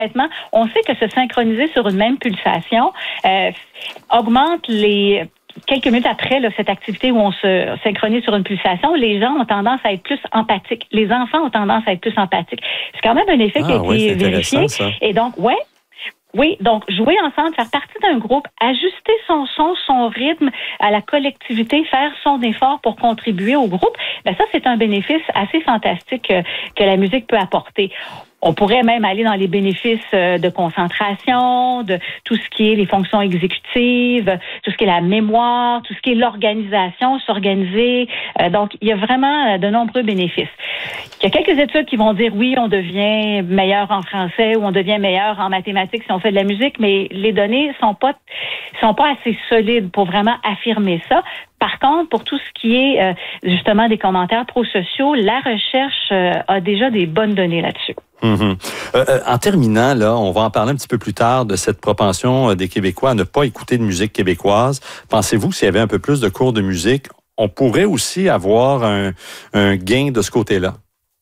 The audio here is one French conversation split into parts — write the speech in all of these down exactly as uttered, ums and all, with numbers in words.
honnêtement, on sait que se synchroniser sur une même pulsation euh, augmente les... Quelques minutes après là, cette activité où on se synchronise sur une pulsation, les gens ont tendance à être plus empathiques. Les enfants ont tendance à être plus empathiques. C'est quand même un effet ah, qui a ouais, été vérifié. Ça. Et donc, ouais. Oui, donc jouer ensemble, faire partie d'un groupe, ajuster son son, son rythme à la collectivité, faire son effort pour contribuer au groupe, ben ça, c'est un bénéfice assez fantastique que, que la musique peut apporter. On pourrait même aller dans les bénéfices de concentration, de tout ce qui est les fonctions exécutives, tout ce qui est la mémoire, tout ce qui est l'organisation, s'organiser. Donc, il y a vraiment de nombreux bénéfices. Il y a quelques études qui vont dire, oui, on devient meilleur en français ou on devient meilleur en mathématiques si on fait de la musique, mais les données sont pas sont pas assez solides pour vraiment affirmer ça. Par contre, pour tout ce qui est euh, justement des commentaires prosociaux, la recherche euh, a déjà des bonnes données là-dessus. Mm-hmm. Euh, en terminant, là, on va en parler un petit peu plus tard de cette propension des Québécois à ne pas écouter de musique québécoise. Pensez-vous s'il y avait un peu plus de cours de musique, on pourrait aussi avoir un, un gain de ce côté-là?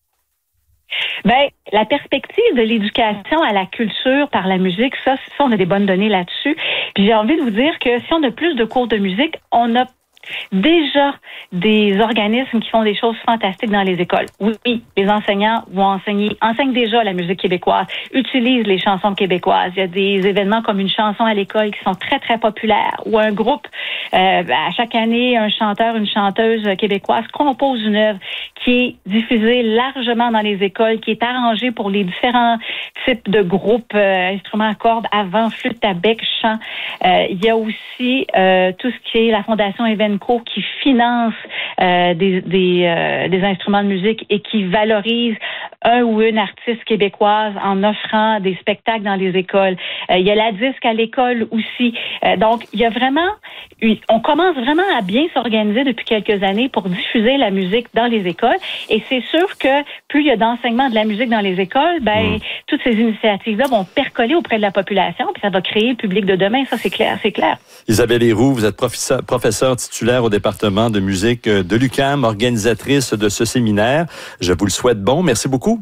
Ben, la perspective de l'éducation à la culture par la musique, ça, ça, on a des bonnes données là-dessus. Puis j'ai envie de vous dire que si on a plus de cours de musique, on a déjà des organismes qui font des choses fantastiques dans les écoles. Oui, les enseignants vont enseigner, enseignent déjà la musique québécoise, utilisent les chansons québécoises. Il y a des événements comme une chanson à l'école qui sont très, très populaires, ou un groupe, euh, à chaque année, un chanteur, une chanteuse québécoise compose une œuvre qui est diffusée largement dans les écoles, qui est arrangée pour les différents types de groupes, euh, instruments à cordes, avant, flûte à bec, chant. Euh, il y a aussi euh, tout ce qui est la Fondation Evenco qui finance euh, des, des, euh, des instruments de musique et qui valorise un ou une artiste québécoise en offrant des spectacles dans les écoles. Euh, il y a la disque à l'école aussi. Euh, donc, il y a vraiment... On commence vraiment à bien s'organiser depuis quelques années pour diffuser la musique dans les écoles. Et c'est sûr que plus il y a d'enseignement de la musique dans les écoles, ben mmh. toutes ces initiatives-là vont percoler auprès de la population, puis ça va créer le public de demain. Ça, c'est clair, c'est clair. Isabelle Héroux, vous êtes professeur, professeur titulaire au département de musique de l'U Q A M, organisatrice de ce séminaire. Je vous le souhaite bon. Merci beaucoup.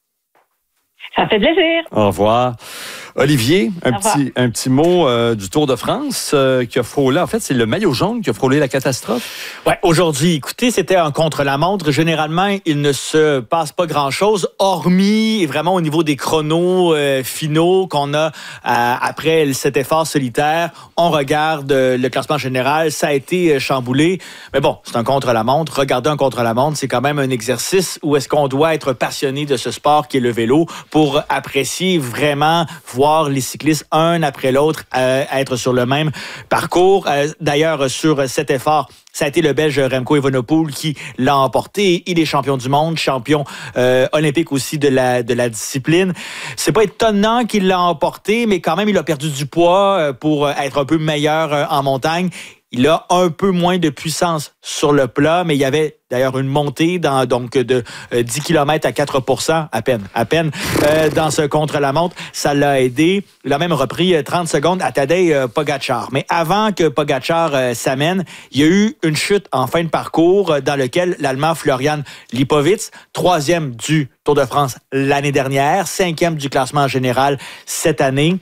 Ça fait plaisir. Au revoir. Olivier, un petit, un petit mot euh, du Tour de France euh, qui a frôlé. En fait, c'est le maillot jaune qui a frôlé la catastrophe. Ouais, aujourd'hui, écoutez, c'était un contre-la-montre. Généralement, il ne se passe pas grand-chose, hormis vraiment au niveau des chronos euh, finaux qu'on a euh, après cet effort solitaire. On regarde euh, le classement général, ça a été euh, chamboulé. Mais bon, c'est un contre-la-montre. Regarder un contre-la-montre, c'est quand même un exercice où est-ce qu'on doit être passionné de ce sport qui est le vélo pour apprécier vraiment voir les cyclistes un après l'autre euh, être sur le même parcours. Euh, d'ailleurs, sur cet effort, ça a été le Belge Remco Evenepoel qui l'a emporté. Il est champion du monde, champion euh, olympique aussi de la de la discipline. C'est pas étonnant qu'il l'a emporté, mais quand même, il a perdu du poids pour être un peu meilleur en montagne. Il a un peu moins de puissance sur le plat, mais il y avait d'ailleurs une montée dans, donc de euh, dix kilomètres à quatre pour cent, à peine, à peine, euh, dans ce contre-la-montre. Ça l'a aidé. Il a même repris euh, trente secondes à Tadej euh, Pogačar. Mais avant que Pogačar euh, s'amène, il y a eu une chute en fin de parcours euh, dans lequel l'Allemand Florian Lipowitz, troisième du Tour de France l'année dernière, cinquième du classement général cette année,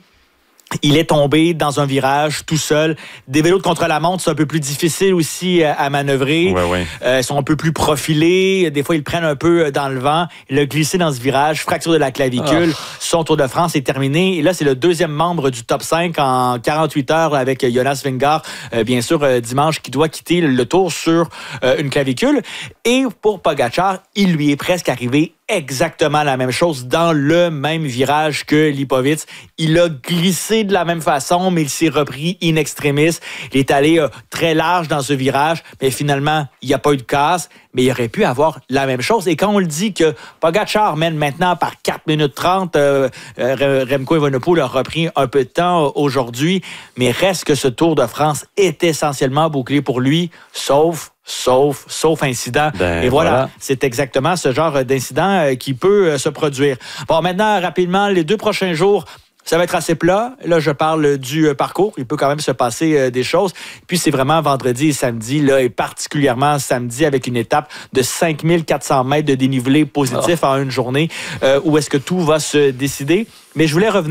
il est tombé dans un virage tout seul. Des vélos de contre-la-montre, c'est un peu plus difficile aussi à manœuvrer. Ouais, ouais. Euh, ils sont un peu plus profilés. Des fois, ils prennent un peu dans le vent. Il a glissé dans ce virage, fracture de la clavicule. Oh. Son Tour de France est terminé. Et là, c'est le deuxième membre du top cinq en quarante-huit heures avec Jonas Vingegaard, euh, bien sûr, euh, dimanche, qui doit quitter le Tour sur euh, une clavicule. Et pour Pogačar, il lui est presque arrivé exactement la même chose dans le même virage que Lipowitz. Il a glissé de la même façon, mais il s'est repris in extremis. Il est allé euh, très large dans ce virage, mais finalement, il n'y a pas eu de casse, mais il aurait pu avoir la même chose. Et quand on le dit que Pogačar mène maintenant par quatre minutes trente, euh, euh, Remco Evenepoel a repris un peu de temps euh, aujourd'hui, mais reste que ce Tour de France est essentiellement bouclé pour lui, sauf Sauf, sauf incident. Ben, Et voilà, voilà, c'est exactement ce genre d'incident euh, qui peut euh, se produire. Bon, maintenant, rapidement, les deux prochains jours, Ça va être assez plat. Là, je parle du euh, parcours. Il peut quand même se passer euh, des choses. Puis, c'est vraiment vendredi et samedi, là, et particulièrement samedi, avec une étape de cinq mille quatre cents mètres de dénivelé positif oh. en une journée, euh, où est-ce que tout va se décider. Mais je voulais revenir